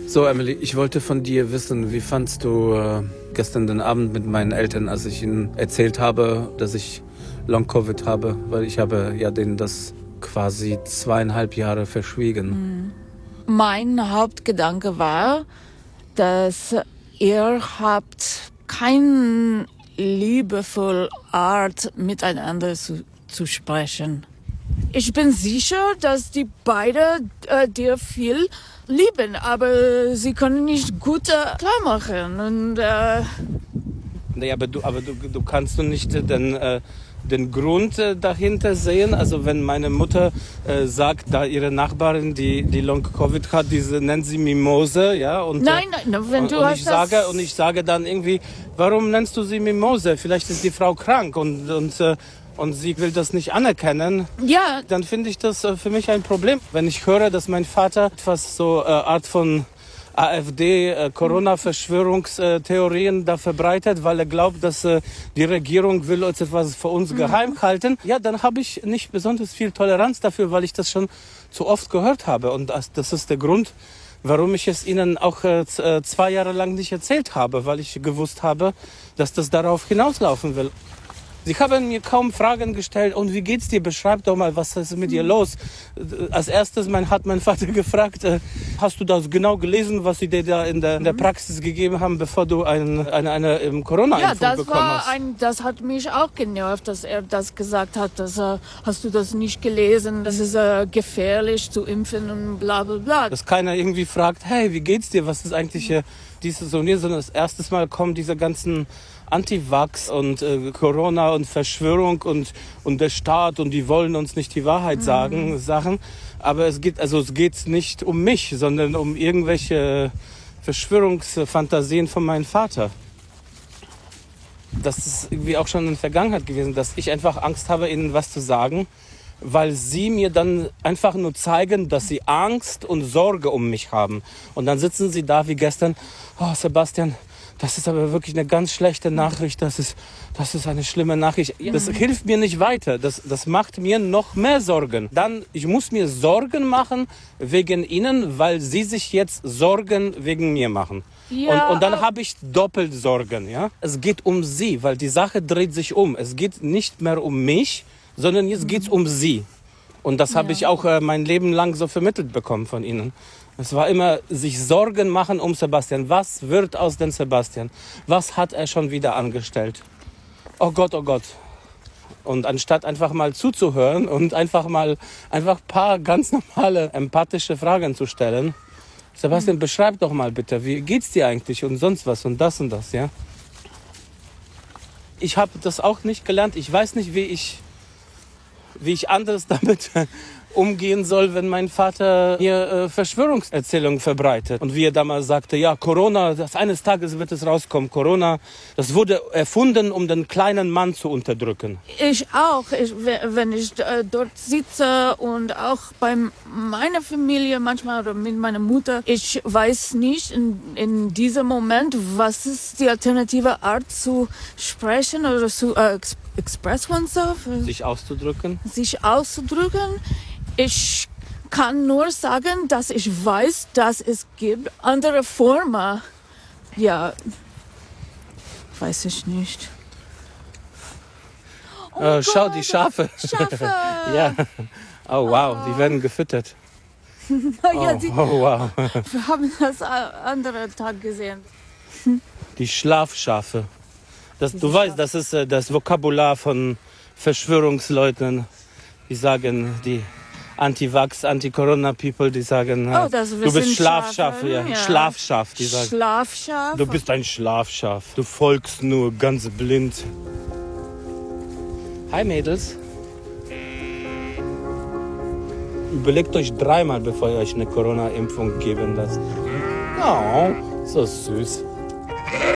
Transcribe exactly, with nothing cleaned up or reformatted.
So, Emily, ich wollte von dir wissen, wie fandst du äh, gestern den Abend mit meinen Eltern, als ich ihnen erzählt habe, dass ich Long-Covid habe, weil ich habe ja denen das quasi zweieinhalb Jahre verschwiegen. Mein Hauptgedanke war, dass ihr habt keine liebevolle Art, miteinander zu, zu sprechen. Ich bin sicher, dass die beiden äh, dir viel lieben, aber sie können nicht gut äh, klar machen. Und, äh Nee, aber du, aber du, du kannst du nicht äh, den, äh, den Grund äh, dahinter sehen. Also wenn meine Mutter äh, sagt, da ihre Nachbarin, die, die Long-Covid hat, diese nennt sie Mimose, ja? Und, nein, nein, wenn und, du und hast ich das... sage Und ich sage dann irgendwie, warum nennst du sie Mimose? Vielleicht ist die Frau krank und, und, äh, und sie will das nicht anerkennen. Ja. Dann finde ich das äh, für mich ein Problem. Wenn ich höre, dass mein Vater etwas so äh, Art von AfD, äh, Corona-Verschwörungstheorien da verbreitet, weil er glaubt, dass äh, die Regierung will uns etwas vor uns mhm. geheim halten. Ja, dann habe ich nicht besonders viel Toleranz dafür, weil ich das schon zu oft gehört habe. Und das, das ist der Grund, warum ich es Ihnen auch äh, zwei Jahre lang nicht erzählt habe, weil ich gewusst habe, dass das darauf hinauslaufen will. Sie haben mir kaum Fragen gestellt. Und wie geht's dir? Beschreib doch mal, was ist mit dir los? Als erstes mein, hat mein Vater gefragt, äh, hast du das genau gelesen, was sie dir da in der, in der Praxis gegeben haben, bevor du ein, eine, eine, eine Corona-Impfung ja, das bekommen war hast? Ein, das hat mich auch genervt, dass er das gesagt hat. Dass, äh, hast du das nicht gelesen? Das ist äh, gefährlich zu impfen und bla bla bla. Dass keiner irgendwie fragt, hey, wie geht's dir? Was ist eigentlich äh, dieses und jenes? Sondern das erste Mal kommen diese ganzen Antivax und äh, Corona und Verschwörung und, und der Staat und die wollen uns nicht die Wahrheit sagen, mhm. Sachen. Aber es geht, also es geht nicht um mich, sondern um irgendwelche Verschwörungsfantasien von meinem Vater. Das ist irgendwie auch schon in der Vergangenheit gewesen, dass ich einfach Angst habe, ihnen was zu sagen, weil sie mir dann einfach nur zeigen, dass sie Angst und Sorge um mich haben. Und dann sitzen sie da wie gestern, oh Sebastian, das ist aber wirklich eine ganz schlechte Nachricht. Das ist, das ist eine schlimme Nachricht. Das hilft mir nicht weiter. Das, das macht mir noch mehr Sorgen. Dann, ich muss mir Sorgen machen wegen ihnen, weil sie sich jetzt Sorgen wegen mir machen. Ja, und, und dann habe ich doppelt Sorgen. Ja? Es geht um sie, weil die Sache dreht sich um. Es geht nicht mehr um mich, sondern jetzt geht es um sie. Und das habe ja. ich auch äh, mein Leben lang so vermittelt bekommen von ihnen. Es war immer sich Sorgen machen um Sebastian. Was wird aus dem Sebastian? Was hat er schon wieder angestellt? Oh Gott, oh Gott. Und anstatt einfach mal zuzuhören und einfach mal einfach ein paar ganz normale, empathische Fragen zu stellen. Sebastian, mhm. beschreib doch mal bitte, wie geht's dir eigentlich und sonst was und das und das, ja? Ich habe das auch nicht gelernt. Ich weiß nicht, wie ich, wie ich anders damit umgehen soll, wenn mein Vater mir äh, Verschwörungserzählungen verbreitet. Und wie er damals sagte, ja, Corona, das eines Tages wird es rauskommen. Corona, das wurde erfunden, um den kleinen Mann zu unterdrücken. Ich auch. Ich, wenn ich äh, dort sitze und auch bei meiner Familie manchmal oder mit meiner Mutter, ich weiß nicht in, in diesem Moment, was ist die alternative Art zu sprechen oder zu äh, express oneself. Sich auszudrücken. Sich auszudrücken. Ich kann nur sagen, dass ich weiß, dass es gibt andere Formen. Ja, weiß ich nicht. Oh äh, schau, die Schafe. Schafe. Ja. Oh wow, oh. Die werden gefüttert. ja, oh, die, oh wow. Wir haben das andere Tag gesehen. Die Schlafschafe. Das, du weißt, das ist äh, das Vokabular von Verschwörungsleuten. Die sagen, die Anti-Vax, Anti-Corona-People, die sagen, oh, das du bist Schlafschaf, ja. ja. Schlafschaf, die sagen. Schlafschaf? Du bist ein Schlafschaf. Du folgst nur ganz blind. Hi Mädels. Überlegt euch dreimal, bevor ihr euch eine Corona-Impfung geben lasst. Oh, so süß.